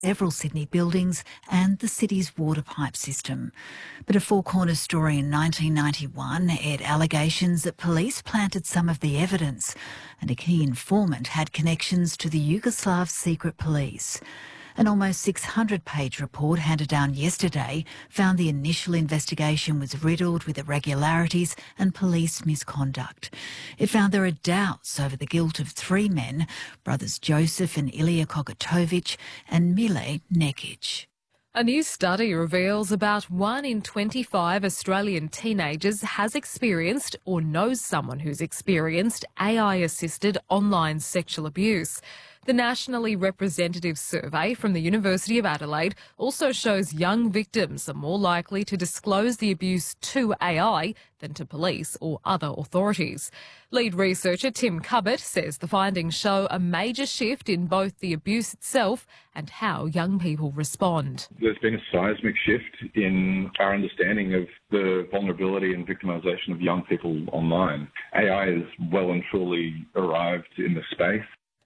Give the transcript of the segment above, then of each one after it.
several Sydney buildings and the city's water pipe system. But a Four Corners story in 1991 aired allegations that police planted some of the evidence and a key informant had connections to the Yugoslav secret police. An almost 600-page report handed down yesterday found the initial investigation was riddled with irregularities and police misconduct. It found there are doubts over the guilt of three men, brothers Joseph and Ilya Kokatovic and Mile Nekic. A new study reveals about 1 in 25 Australian teenagers has experienced or knows someone who's experienced AI-assisted online sexual abuse. The nationally representative survey from the University of Adelaide also shows young victims are more likely to disclose the abuse to AI than to police or other authorities. Lead researcher Tim Cubbett says the findings show a major shift in both the abuse itself and how young people respond. There's been a seismic shift in our understanding of the vulnerability and victimisation of young people online. AI has well and truly arrived in the space.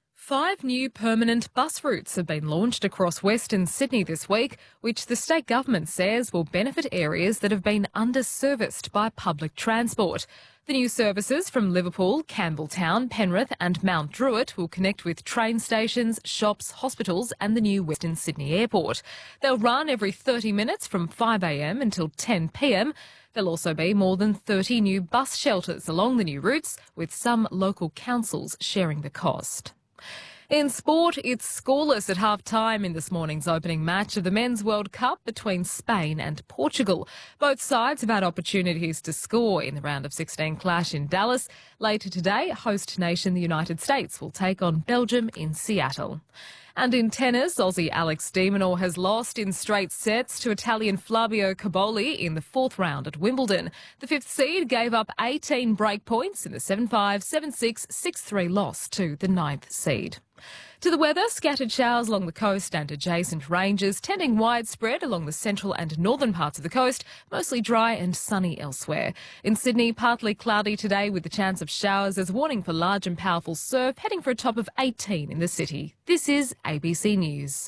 5 new permanent bus routes have been launched across Western Sydney this week, which the state government says will benefit areas that have been underserviced by public transport. The new services from Liverpool, Campbelltown, Penrith and Mount Druitt will connect with train stations, shops, hospitals and the new Western Sydney Airport. They'll run every 30 minutes from 5 a.m. until 10 p.m. There'll also be more than 30 new bus shelters along the new routes, with some local councils sharing the cost. In sport, it's scoreless at half-time in this morning's opening match of the Men's World Cup between Spain and Portugal. Both sides have had opportunities to score in the round of 16 clash in Dallas. Later today, host nation the United States will take on Belgium in Seattle. And in tennis, Aussie Alex de Minaur has lost in straight sets to Italian Flavio Cobolli in the fourth round at Wimbledon. The fifth seed gave up 18 break points in the 7-5, 7-6, 6-3 loss to the ninth seed. To the weather, scattered showers along the coast and adjacent ranges, tending widespread along the central and northern parts of the coast, mostly dry and sunny elsewhere. In Sydney, partly cloudy today with the chance of showers as warning for large and powerful surf, heading for a top of 18 in the city. This is ABC News.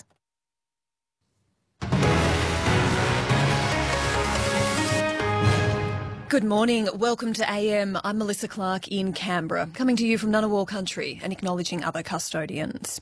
Good morning. Welcome to AM. I'm Melissa Clark in Canberra, coming to you from Ngunnawal country and acknowledging other custodians.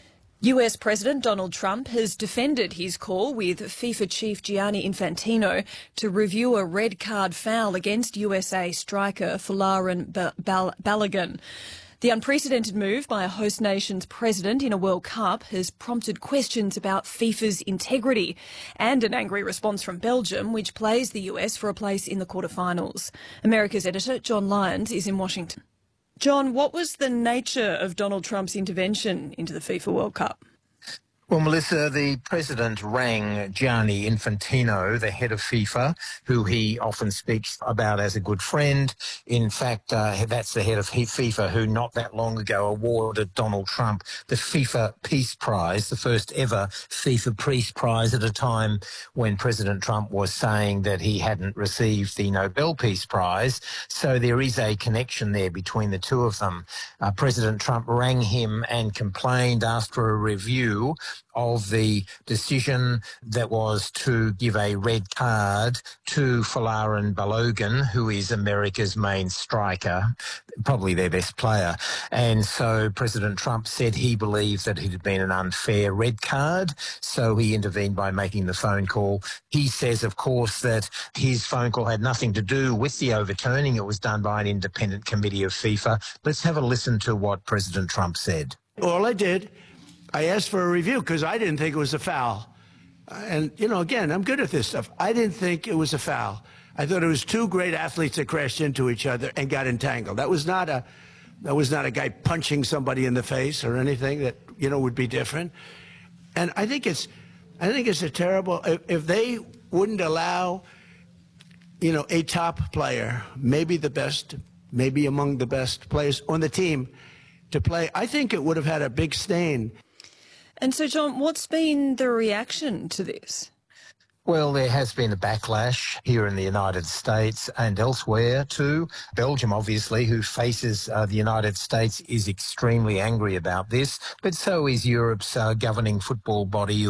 US President Donald Trump has defended his call with FIFA chief Gianni Infantino to review a red card foul against USA striker Folarin Balogun. The unprecedented move by a host nation's president in a World Cup has prompted questions about FIFA's integrity and an angry response from Belgium, which plays the US for a place in the quarterfinals. America's editor, John Lyons, is in Washington. John, what was the nature of Donald Trump's intervention into the FIFA World Cup? Well, Melissa, the president rang Gianni Infantino, the head of FIFA, who he often speaks about as a good friend. In fact, that's the head of FIFA who not that long ago awarded Donald Trump the FIFA Peace Prize, the first ever FIFA Peace Prize at a time when President Trump was saying that he hadn't received the Nobel Peace Prize. So there is a connection there between the two of them. President Trump rang him and complained, asked for a review of the decision that was to give a red card to Folarin Balogun, who is America's main striker, probably their best player. And so President Trump said he believed that it had been an unfair red card, so he intervened by making the phone call. He says, of course, that his phone call had nothing to do with the overturning. It was done by an independent committee of FIFA. Let's have a listen to what President Trump said. All I did, I asked for a review because I didn't think it was a foul. And, you know, again, I'm good at this stuff. I didn't think it was a foul. I thought it was two great athletes that crashed into each other and got entangled. That was not a guy punching somebody in the face or anything that, you know, would be different. And I think it's a terrible, if they wouldn't allow, you know, a top player, maybe the best, maybe among the best players on the team to play, I think it would have had a big stain. And so, John, what's been the reaction to this? Well, there has been a backlash here in the United States and elsewhere too. Belgium, obviously, who faces the United States, is extremely angry about this, but so is Europe's governing football body,